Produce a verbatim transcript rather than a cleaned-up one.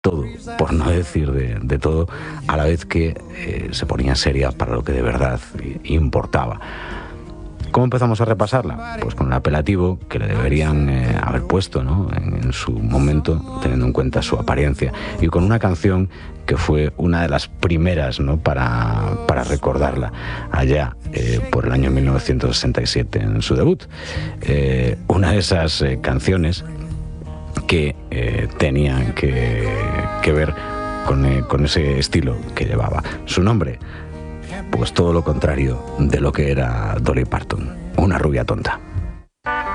todo, por no decir de, de todo, a la vez que eh, se ponía seria para lo que de verdad importaba. ¿Cómo empezamos a repasarla? Pues con el apelativo que le deberían eh, haber puesto, ¿no?, en, en su momento, teniendo en cuenta su apariencia, y con una canción que fue una de las primeras, ¿no?, para, para recordarla, allá eh, por el año mil novecientos sesenta y siete, en su debut. Eh, una de esas eh, canciones que eh, tenían que, que ver con, eh, con ese estilo que llevaba. Su nombre, pues todo lo contrario de lo que era Dolly Parton, una rubia tonta.